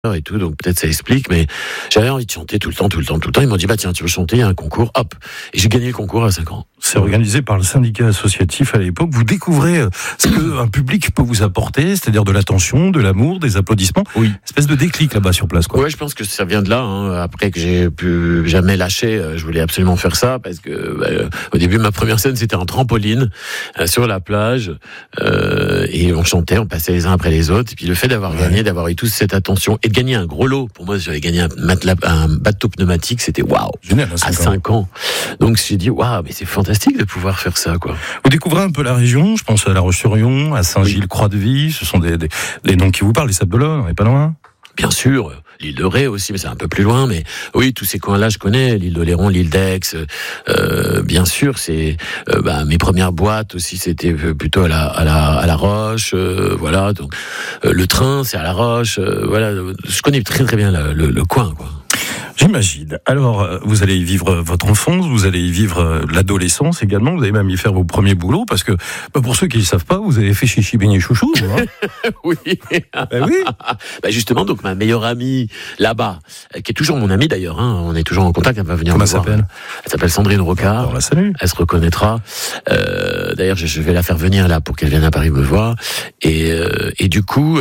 et tout, donc peut-être ça explique, mais j'avais envie de chanter tout le temps. Ils m'ont dit, bah tiens, tu veux chanter, il y a un concours, hop. Et j'ai gagné le concours à 5 ans. C'est organisé par le syndicat associatif à l'époque. Vous découvrez ce qu'un public peut vous apporter, c'est-à-dire de l'attention, de l'amour, des applaudissements. Oui. Espèce de déclic là-bas sur place, quoi. Ouais, je pense que ça vient de là, hein. Après que j'ai pu jamais lâcher, je voulais absolument faire ça, parce que au début, ma première scène, c'était en trampoline, sur la plage, et on chantait, on passait les uns après les autres, et puis le fait d'avoir gagné, d'avoir eu toute cette attention, et de gagner un gros lot, pour moi, j'avais gagné un bateau pneumatique, c'était waouh. Génial, à 5 ans. Donc j'ai dit, waouh, mais c'est fantastique de pouvoir faire ça, quoi. Vous découvrez un peu la région, je pense à La Roche-sur-Yon, à Saint-Gilles-Croix-de-Vie, ce sont des noms qui vous parlent, les Sables d'Olonne, on n'est pas loin. Bien sûr, l'île de Ré aussi, mais c'est un peu plus loin, mais oui, tous ces coins-là, je connais, l'île d'Oléron, l'île d'Aix, bien sûr, c'est, mes premières boîtes aussi, c'était plutôt à la Roche, voilà, donc, le train, c'est à la Roche, voilà, je connais très très bien le coin, quoi. J'imagine. Alors, vous allez y vivre votre enfance, vous allez y vivre l'adolescence également, vous allez même y faire vos premiers boulots, parce que, pour ceux qui ne le savent pas, vous avez fait Chichi Beignet Chouchou, hein. Oui. Oui. Justement, donc ma meilleure amie là-bas, qui est toujours mon amie d'ailleurs, hein, on est toujours en contact, elle va venir Comment me voir. Elle s'appelle Sandrine Rocard. On la salue. Elle se reconnaîtra. D'ailleurs, je vais la faire venir là pour qu'elle vienne à Paris me voir. Et du coup,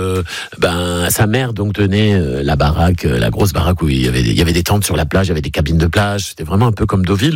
sa mère donc tenait la baraque, la grosse baraque où il y avait des tentes sur la plage, il y avait des cabines de plage. C'était vraiment un peu comme Deauville.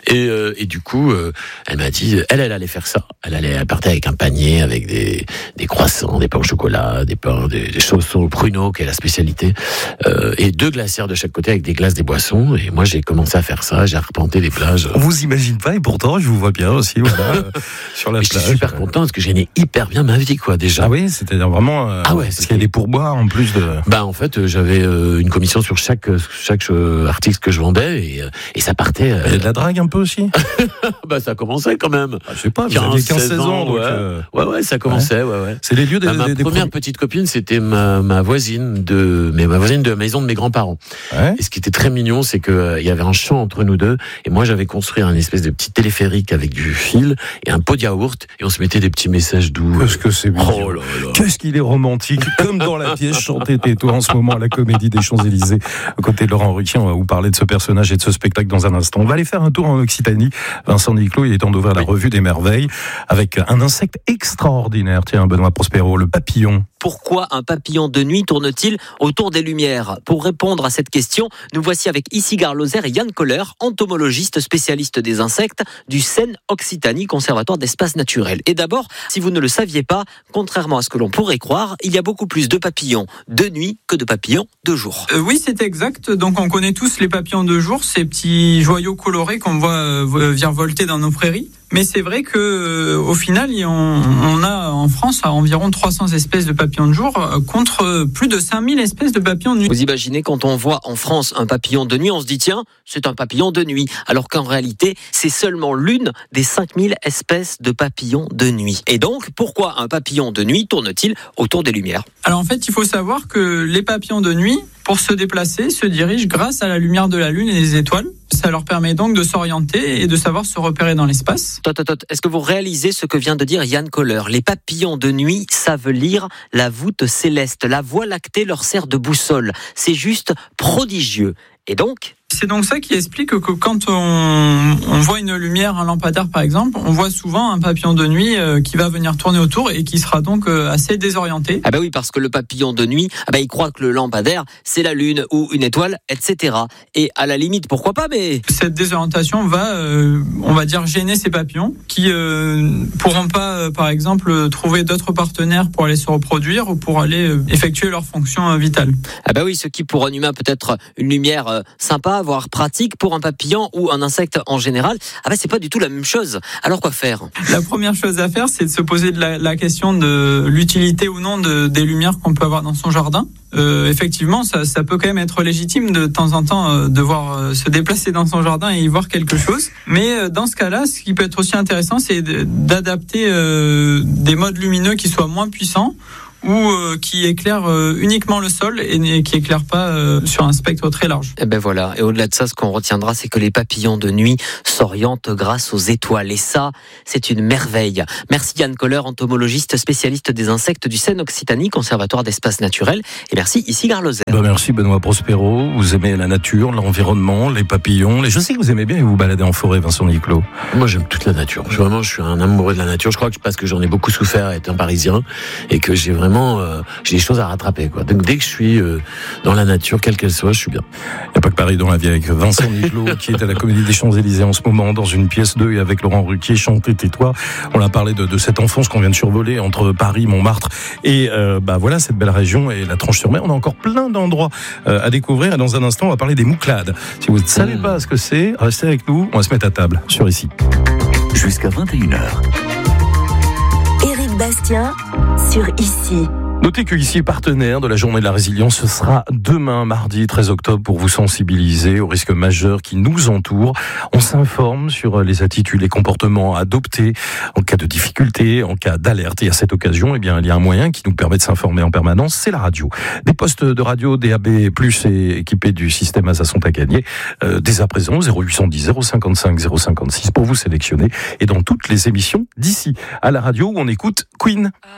Et du coup, elle m'a dit, elle allait faire ça. Elle partait avec un panier, avec des croissants, des pains au chocolat, des chaussons au pruneau, qui est la spécialité, et 2 glacières de chaque côté avec des glaces, des boissons. Et moi, j'ai commencé à faire ça. J'ai arpenté les plages. On vous imagine pas, et pourtant, je vous vois bien aussi, voilà, sur la plage. Je suis super content parce que j'ai gagné hyper bien ma vie, quoi, déjà. Ah oui, c'est-à-dire vraiment. Parce qu'il y a des pourboires en plus de. En fait, j'avais une commission sur chaque article que je vendais, et ça partait. Il y a de la drague un peu aussi. Ça commençait quand même. Je sais pas, vous aviez 15-16 ans. Donc ouais, ça commençait, ouais. C'est les lieux des première petite copine, c'était ma voisine de la maison de mes grands-parents. Ouais. Et ce qui était très mignon, c'est que il y avait un champ entre nous deux, et moi j'avais construit un espèce de petit téléphérique avec du fil et un pot de yaourt, et on se mettait des petits messages doux. Qu'est-ce que c'est mignon. Oh là là. Qu'est-ce qu'il est romantique, comme dans la pièce Chanter tais-toi en ce moment à la Comédie des Champs-Élysées. À côté de Laurent Ruquier, on va vous parler de ce personnage et de ce spectacle dans un instant. On va aller faire un tour en Occitanie. Vincent Niclot, il est temps d'ouvrir la revue des merveilles avec un insecte extraordinaire. Tiens, Benoît Prospero, le papillon. Pourquoi un papillon de nuit tourne-t-il autour des lumières ? Pour répondre à cette question, nous voici avec Isigard Lozer et Yann Kohler, entomologiste spécialiste des insectes du CEN Occitanie, Conservatoire d'espaces naturels. Et d'abord, si vous ne le saviez pas, contrairement à ce que l'on pourrait croire, il y a beaucoup plus de papillons de nuit que de papillons de jour. Oui, c'est exact. Donc on connaît tous les papillons de jour, ces petits joyaux colorés qu'on voit virevolter dans nos prairies. Mais c'est vrai que au final, on a en France environ 300 espèces de papillons de jour contre plus de 5000 espèces de papillons de nuit. Vous imaginez, quand on voit en France un papillon de nuit, on se dit tiens, c'est un papillon de nuit. Alors qu'en réalité, c'est seulement l'une des 5000 espèces de papillons de nuit. Et donc, pourquoi un papillon de nuit tourne-t-il autour des lumières ? Alors en fait, il faut savoir que les papillons de nuit, pour se déplacer, se dirigent grâce à la lumière de la Lune et des étoiles. Ça leur permet donc de s'orienter et de savoir se repérer dans l'espace. Est-ce que vous réalisez ce que vient de dire Yann Kohler ? Les papillons de nuit savent lire la voûte céleste. La Voie lactée leur sert de boussole. C'est juste prodigieux. Et donc ? C'est donc ça qui explique que quand on voit une lumière, un lampadaire par exemple, on voit souvent un papillon de nuit qui va venir tourner autour et qui sera donc assez désorienté. Ah bah oui, parce que le papillon de nuit, il croit que le lampadaire, c'est la lune ou une étoile, etc. Et à la limite, pourquoi pas, mais... Cette désorientation va, on va dire, gêner ces papillons qui pourront pas, par exemple, trouver d'autres partenaires pour aller se reproduire ou pour aller effectuer leurs fonctions vitales. Ah bah oui, ce qui pour un humain peut être une lumière sympa, voire pratique, pour un papillon ou un insecte en général, c'est pas du tout la même chose. Alors quoi faire ? La première chose à faire, c'est de se poser la question de l'utilité ou non des lumières qu'on peut avoir dans son jardin. Effectivement, ça peut quand même être légitime de temps en temps devoir se déplacer dans son jardin et y voir quelque chose. Mais dans ce cas-là, ce qui peut être aussi intéressant, c'est d'adapter des modes lumineux qui soient moins puissants, ou qui éclairent uniquement le sol et qui éclairent pas sur un spectre très large. Et ben voilà. Et au-delà de ça, ce qu'on retiendra, c'est que les papillons de nuit s'orientent grâce aux étoiles. Et ça, c'est une merveille. Merci Yann Koller, entomologiste spécialiste des insectes du Seine Occitanie, Conservatoire d'espaces naturels. Et merci Issy Garloser. Merci Benoît Prospero. Vous aimez la nature, l'environnement, les papillons. Je sais que vous aimez bien vous balader en forêt, Vincent Niclot. Moi, j'aime toute la nature. Je suis un amoureux de la nature. Je crois que parce que j'en ai beaucoup souffert étant parisien et que j'ai vraiment j'ai des choses à rattraper, quoi. Donc dès que je suis dans la nature, quelle qu'elle soit, je suis bien. Il n'y a pas que Paris dans la vie avec Vincent Niclot qui est à la Comédie des Champs-Élysées en ce moment dans une pièce 2 et avec Laurent Ruquier, Chanter tais-toi. On a parlé de cette enfance qu'on vient de survoler entre Paris, Montmartre et voilà cette belle région et la Tranche-sur-Mer. On a encore plein d'endroits à découvrir et dans un instant on va parler des Mouclades. Si vous ne savez pas ce que c'est, restez avec nous, on va se mettre à table sur Ici. Jusqu'à 21h. Éric Bastien sur Ici. Notez que Ici est partenaire de la Journée de la Résilience. Ce sera demain, mardi 13 octobre, pour vous sensibiliser aux risques majeurs qui nous entourent. On s'informe sur les attitudes, les comportements à adopter en cas de difficulté, en cas d'alerte. Et à cette occasion, il y a un moyen qui nous permet de s'informer en permanence, c'est la radio. Des postes de radio DAB+ et équipés du système ASA sont à gagner dès à présent, 0810 055 056 pour vous sélectionner. Et dans toutes les émissions d'Ici à la radio où on écoute Queen.